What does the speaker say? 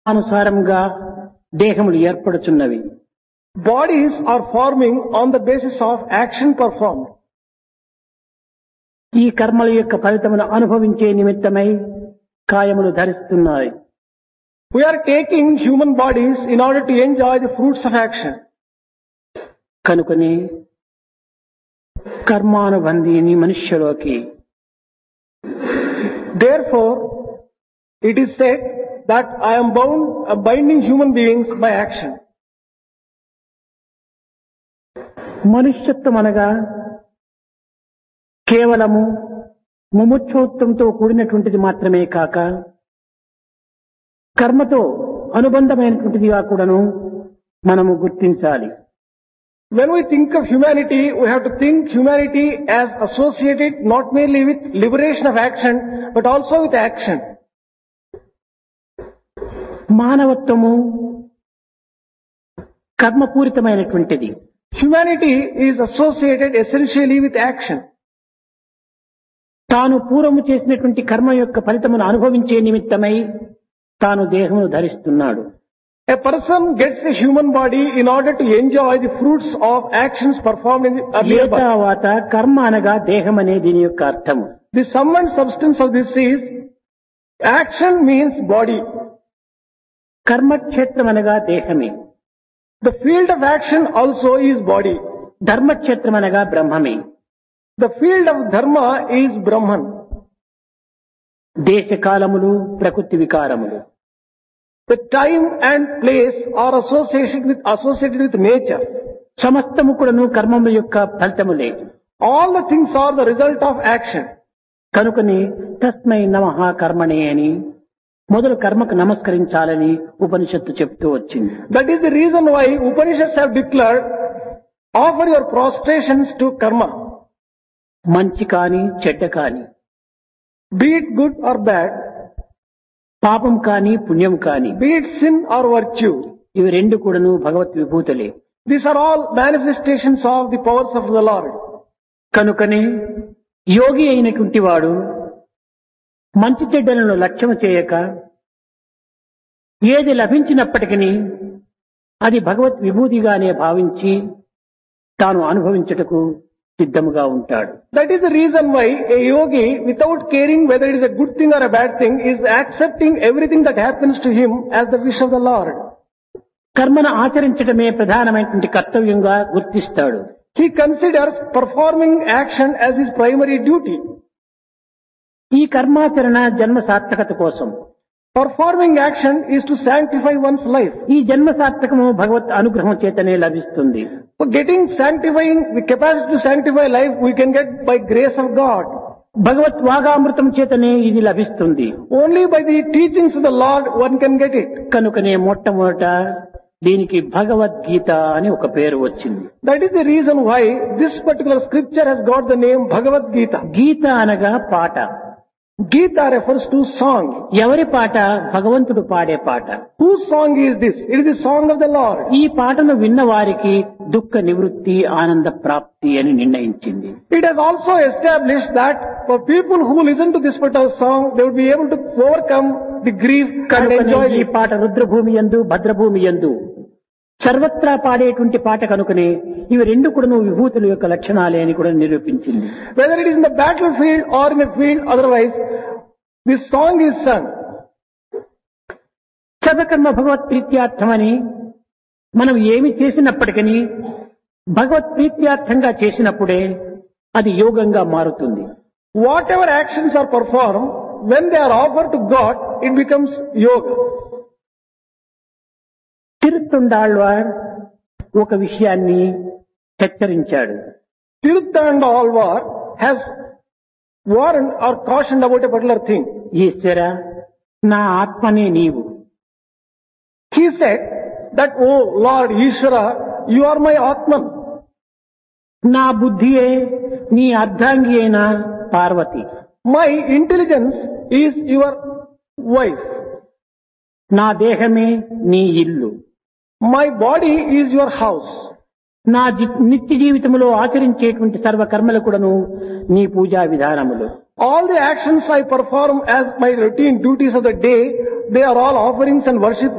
అనుసారంగా దేహములు ఏర్పడుచున్నవి. Bodies are forming on the basis of action performed. ఈ కర్మల యొక్క ఫలితమును అనుభవించే నిమిత్తమై కాయములు ధరిస్తున్నాయి. We are taking human bodies in order to enjoy the fruits of action. కనుకనే కర్మానుబంధిని మనుష్యలోకి. Therefore, it is said that I am binding human beings by action. మనుష్యత్వం అనగా కేవలము ముముక్షుత్వంతో కూడినటువంటిది మాత్రమే కాక కర్మతో అనుబంధమైనటువంటిదిగా కూడాను మనము గుర్తించాలి. When we think of humanity, we have to think humanity as associated not merely with liberation of action, but also with action. మానవత్వము కర్మపూరితమైనటువంటిది. Humanity is associated essentially with action. తాను పూర్వము చేసినటువంటి కర్మ యొక్క ఫలితమును అనుభవించే నిమిత్తమై తాను దేహమును ధరిస్తున్నాడు. A person gets a human body in order to enjoy the fruits of actions performed in the earlier birth. తర్వాత కర్మ అనగా దేహం అనే దీని యొక్క అర్థము. The sum and substance of this is action means body. కర్మక్షేత్రం అనగా దేహమే. The field of action also is body. Dharmakshetram అనగా బ్రహ్మమే. The field of dharma is Brahman. దేశకాలములు ప్రకృతి వికారములు. The time and place are associated with nature. సమస్తము కూడాను కర్మముల యొక్క ఫలితములే. All the things are the result of action. కనుకని తస్మై నమః కర్మణే అని మొదలు కర్మకు నమస్కరించాలని ఉపనిషత్తు చెప్తూ వచ్చింది. That is the reason why Upanishads have declared, offer your prostrations to karma. మంచి కాని చెడ్డ కాని, Be it good or bad, పాపం కాని పుణ్యం కాని, be it sin or virtue. ఇవి రెండు కూడాను భగవత్ విభూతులే. These are all manifestations of the powers of the Lord. కనుకనే యోగి అయినటువంటి వాడు మంచి చెడ్డలను లక్ష్యం చేయక ఏది లభించినప్పటికీ అది భగవత్ విభూతిగానే భావించి తాను అనుభవించుటకు సిద్ధముగా ఉంటాడు. That is the reason why a yogi, without caring whether it is a good thing or a bad thing, is accepting everything that happens to him as the wish of the Lord. కర్మను ఆచరించడమే ప్రధానమైనటువంటి కర్తవ్యంగా గుర్తిస్తాడు. He considers performing action as his primary duty. ఈ కర్మాచరణ జన్మ సార్థకత కోసం. Performing action is to sanctify one's life. ఈ జన్మ సార్థకము భగవత్ అనుగ్రహం చేతనే లభిస్తుంది. For getting sanctifying, the capacity to sanctify life we can get by grace of God. భగవత్ వాగామృతం చేతనే ఇది లభిస్తుంది. Only by the teachings of the Lord one can get it. కనుకనే మొట్టమొదట దీనికి భగవద్గీత అని ఒక పేరు వచ్చింది. That is the reason why this particular scripture has got the name Bhagavad Gita. గీత అనగా పాట. Gita refers to song. ఎవరి పాట? భగవంతుడు పాడే పాట. Whose song is this? It is the song of the Lord. ఈ పాటను విన్న వారికి దుఃఖ నివృత్తి ఆనంద ప్రాప్తి అని నిర్ణయించింది. It has also established that for people who listen to this particular song, they would be able to overcome the grief and enjoy ఈ పాట రుద్రభూమి యందు భద్రభూమి యందు సర్వత్రా పాడేటువంటి పాట కనుకనే ఇవి రెండు కూడా విభూతుల యొక్క లక్షణాలే అని కూడా నిరూపించింది. Whether it is in the battlefield or in a field otherwise, this song is sung. సర్వకర్మ భగవత్ ప్రీత్యార్థమని మనం ఏమి చేసినప్పటికీ భగవత్ ప్రీత్యార్థంగా చేసినప్పుడే అది యోగంగా మారుతుంది. Whatever actions are performed, when they are offered to God, it becomes yoga. తిరుత్తుండాళ్వార్ ఒక విషయాన్ని హెచ్చరించాడు. Tiruthandalvar has warned or cautioned about a particular thing. ఈశ్వర నా ఆత్మనే నీవు. He said that, oh Lord Ishvara, you are my Atman. నా బుద్ధియే నీ అర్ధాంగి అయిన Parvati. My intelligence is your wife. నా దేహమే నీ ఇల్లు. My body is your house. నా నిత్య జీవితంలో ఆచరించేటువంటి సర్వకర్మలు కూడాను నీ పూజా విధానములు. All the actions I perform as my routine duties of the day, they are all offerings and worship